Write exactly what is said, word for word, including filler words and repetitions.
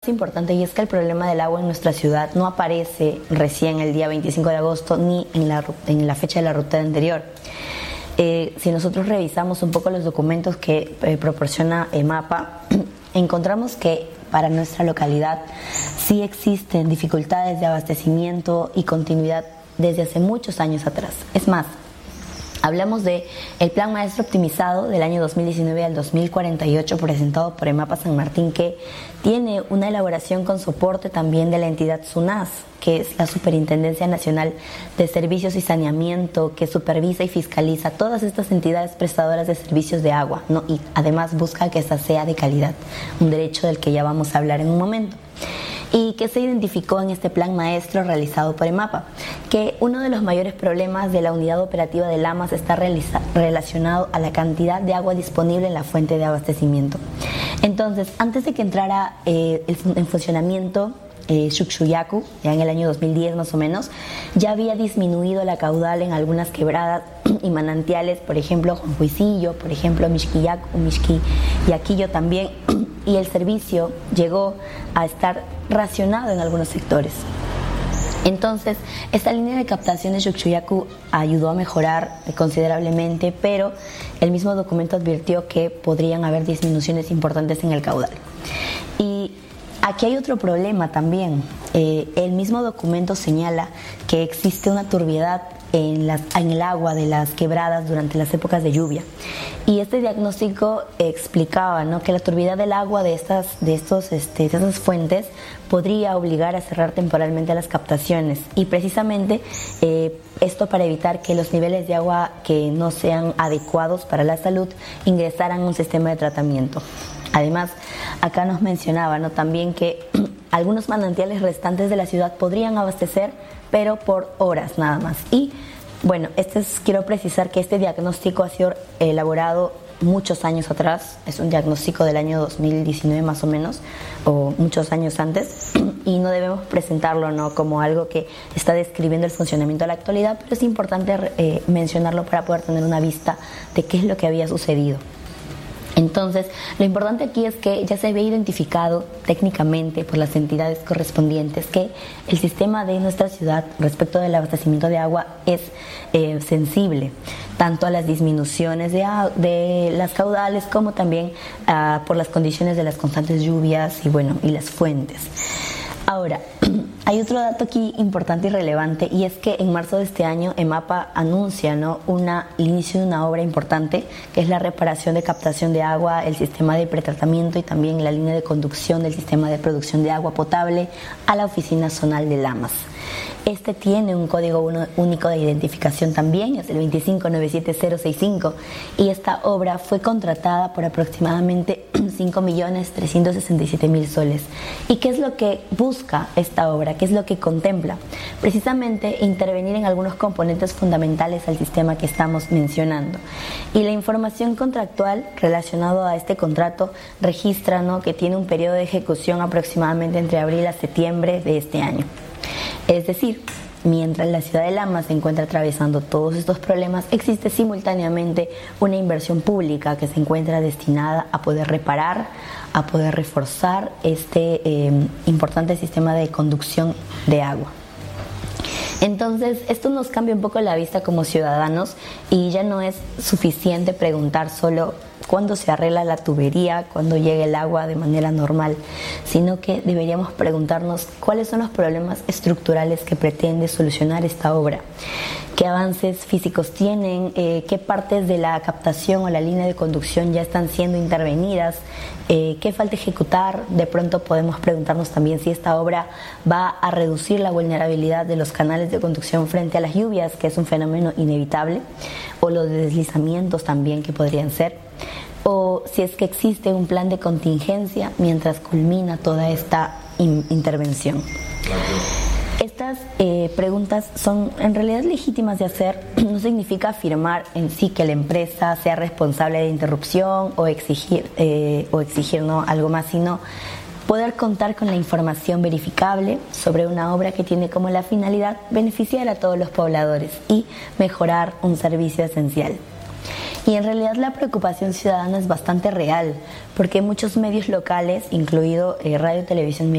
contraste importante, y es que el problema del agua en nuestra ciudad no aparece recién el día veinticinco de agosto ni en la, en la fecha de la ruta anterior. Eh, si nosotros revisamos un poco los documentos que eh, proporciona EMAPA, encontramos que para nuestra localidad sí existen dificultades de abastecimiento y continuidad desde hace muchos años atrás. Es más, hablamos de el Plan Maestro Optimizado del año dos mil diecinueve al dos mil cuarenta y ocho presentado por EMAPA San Martín, que tiene una elaboración con soporte también de la entidad SUNAS, que es la Superintendencia Nacional de Servicios y Saneamiento, que supervisa y fiscaliza todas estas entidades prestadoras de servicios de agua, ¿no? Y además busca que esta sea de calidad, un derecho del que ya vamos a hablar en un momento. Y que se identificó en este plan maestro realizado por EMAPA, que uno de los mayores problemas de la unidad operativa de Lamas está realiza, relacionado a la cantidad de agua disponible en la fuente de abastecimiento. Entonces, antes de que entrara eh, el, en funcionamiento eh, Chuchuyacu, ya en el año dos mil diez más o menos, ya había disminuido la caudal en algunas quebradas y manantiales, por ejemplo Juanjuicillo, por ejemplo Mixquillacu, Mixquillaquillo también, y el servicio llegó a estar racionado en algunos sectores. Entonces, esta línea de captación de Chuchuyacu ayudó a mejorar considerablemente, pero el mismo documento advirtió que podrían haber disminuciones importantes en el caudal. Y aquí hay otro problema también. Eh, el mismo documento señala que existe una turbiedad en, las, en el agua de las quebradas durante las épocas de lluvia. Y este diagnóstico explicaba, ¿no?, que la turbiedad del agua de estas, de estos, este, de estas fuentes podría obligar a cerrar temporalmente las captaciones. Y precisamente eh, esto para evitar que los niveles de agua que no sean adecuados para la salud ingresaran a un sistema de tratamiento. Además, acá nos mencionaba, ¿no?, también que algunos manantiales restantes de la ciudad podrían abastecer, pero por horas nada más. Y bueno, este es, quiero precisar que este diagnóstico ha sido elaborado muchos años atrás, es un diagnóstico del año dos mil diecinueve más o menos, o muchos años antes, y no debemos presentarlo, ¿no?, como algo que está describiendo el funcionamiento de la actualidad, pero es importante eh, mencionarlo para poder tener una vista de qué es lo que había sucedido. Entonces, lo importante aquí es que ya se había identificado técnicamente por las entidades correspondientes que el sistema de nuestra ciudad respecto del abastecimiento de agua es eh, sensible, tanto a las disminuciones de, de las caudales como también uh, por las condiciones de las constantes lluvias y, bueno, y las fuentes. Ahora, hay otro dato aquí importante y relevante, y es que en marzo de este año EMAPA anuncia, ¿no?, una, el inicio de una obra importante, que es la reparación de captación de agua, el sistema de pretratamiento y también la línea de conducción del sistema de producción de agua potable a la oficina zonal de Lamas. Este tiene un código único de identificación también, es el veinticinco nueve siete cero seis cinco, y esta obra fue contratada por aproximadamente cinco millones trescientos sesenta y siete mil soles. ¿Y qué es lo que busca esta obra? ¿Qué es lo que contempla? Precisamente intervenir en algunos componentes fundamentales al sistema que estamos mencionando. Y la información contractual relacionada a este contrato registra, ¿no?, que tiene un periodo de ejecución aproximadamente entre abril a septiembre de este año. Es decir, mientras la ciudad de Lamas se encuentra atravesando todos estos problemas, existe simultáneamente una inversión pública que se encuentra destinada a poder reparar, a poder reforzar este eh, importante sistema de conducción de agua. Entonces, esto nos cambia un poco la vista como ciudadanos, y ya no es suficiente preguntar solo cuándo se arregla la tubería, cuándo llega el agua de manera normal, sino que deberíamos preguntarnos cuáles son los problemas estructurales que pretende solucionar esta obra, qué avances físicos tienen, eh, qué partes de la captación o la línea de conducción ya están siendo intervenidas, eh, qué falta ejecutar. De pronto podemos preguntarnos también si esta obra va a reducir la vulnerabilidad de los canales de conducción frente a las lluvias, que es un fenómeno inevitable, o los deslizamientos también que podrían ser, o si es que existe un plan de contingencia mientras culmina toda esta in- intervención. Estas eh, preguntas son en realidad legítimas de hacer. No significa afirmar en sí que la empresa sea responsable de interrupción o exigir, eh, o exigir ¿no? algo más, sino poder contar con la información verificable sobre una obra que tiene como la finalidad beneficiar a todos los pobladores y mejorar un servicio esencial. Y en realidad la preocupación ciudadana es bastante real, porque muchos medios locales, incluido eh, Radio y Televisión